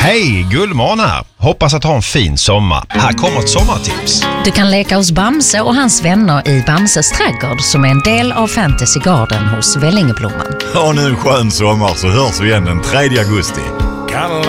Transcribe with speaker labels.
Speaker 1: Hej, Gullmården här. Hoppas att ha en fin sommar. Här kommer ett sommartips.
Speaker 2: Du kan leka hos Bamse och hans vänner i Bamses trädgård som är en del av Fantasy Garden hos Vällingeblomman.
Speaker 3: Ha nu en skön sommar så hörs vi igen den 3 augusti.
Speaker 4: Cadillac